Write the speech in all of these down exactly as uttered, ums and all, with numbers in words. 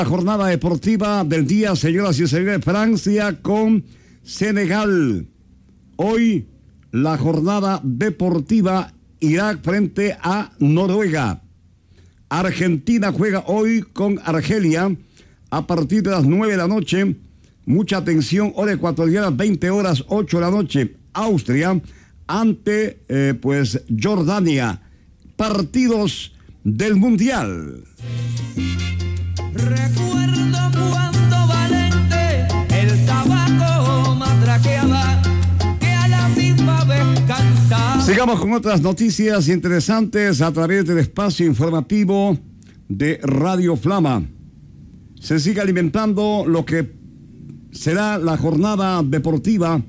La jornada deportiva del día, señoras y señores, Francia con Senegal. Hoy la jornada deportiva, Irak frente a Noruega. Argentina juega hoy con Argelia a partir de las nueve de la noche. Mucha atención, hora ecuatoriana, veinte horas, ocho de la noche. Austria ante eh, pues Jordania. Partidos del Mundial. Recuerdo cuando Valente el tabaco matraqueaba, que a la misma vez cantaba. Sigamos con otras noticias interesantes a través del espacio informativo de Radio Flama. Se sigue alimentando lo que será la jornada deportiva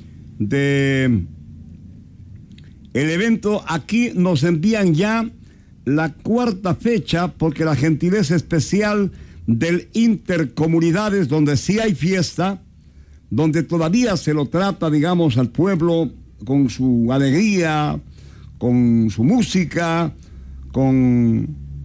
de el evento. Aquí nos envían ya la cuarta fecha, porque la gentileza especial del Intercomunidades, donde sí hay fiesta, donde todavía se lo trata, digamos, al pueblo con su alegría, con su música, con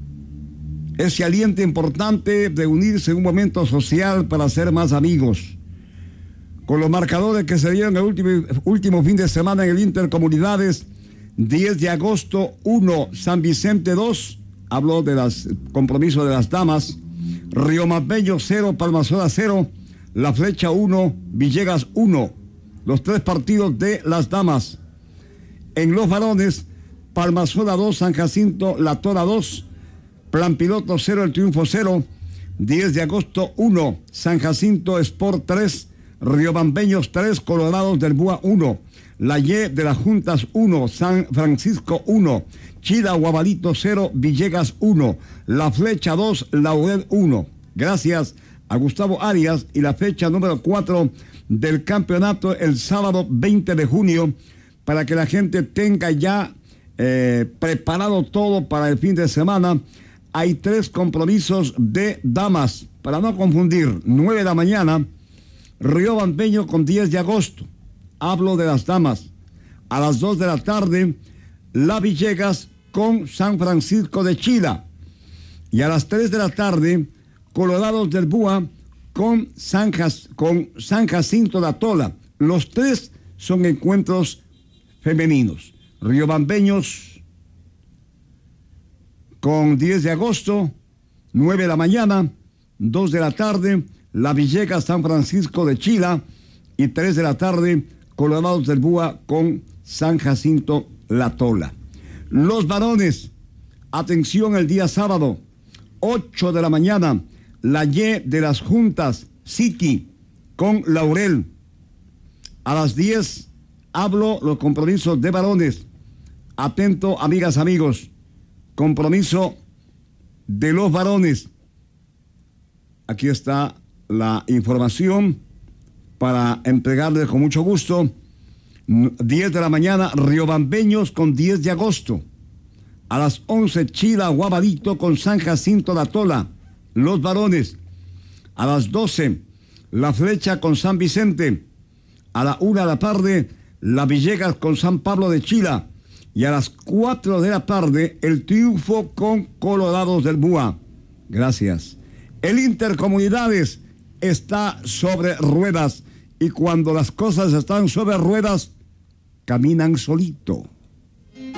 ese aliento importante de unirse en un momento social para ser más amigos. Con los marcadores que se dieron el último, último fin de semana en el Intercomunidades, diez de agosto, uno, San Vicente dos, habló de los compromisos de las damas, Río Más Bello cero, Palmasola cero, La Flecha uno, Villegas uno, los tres partidos de las damas. En los varones, Palmasola dos, San Jacinto, La Tora dos, Plan Piloto cero, El Triunfo cero, diez de agosto uno, San Jacinto Sport tres, Riobambeños tres, Colorados del Búa uno, La Y de las Juntas uno, San Francisco uno, Chila Guabalito cero, Villegas uno, La Flecha dos, Laurel uno. Gracias a Gustavo Arias. Y la fecha número cuatro del campeonato el sábado veinte de junio, para que la gente tenga ya eh, preparado todo para el fin de semana. Hay tres compromisos de damas, para no confundir. nueve de la mañana, Riobambeño con diez de agosto. Hablo de las damas. A las dos de la tarde, La Villegas con San Francisco de Chila. Y a las tres de la tarde, Colorados del Búa con San, Jas, con San Jacinto de Atola. Los tres son encuentros femeninos. Riobambeños con diez de agosto, nueve de la mañana, dos de la tarde, La Villegas, San Francisco de Chila, y tres de la tarde, Colorados del Búa con San Jacinto La Tola. Los varones, atención, el día sábado, ocho de la mañana, La Y de las Juntas, City con Laurel. A las diez, hablo los compromisos de varones. Atento, amigas, amigos, compromiso de los varones. Aquí está la información para entregarles con mucho gusto. diez de la mañana, Riobambeños con diez de agosto. A las once, Chila Guabalito con San Jacinto de Atola, los varones. A las doce, La Flecha con San Vicente. A la una de la tarde, La Villegas con San Pablo de Chila. Y a las cuatro de la tarde, El Triunfo con Colorados del Búa. Gracias. El Intercomunidades está sobre ruedas, y cuando las cosas están sobre ruedas, caminan solito.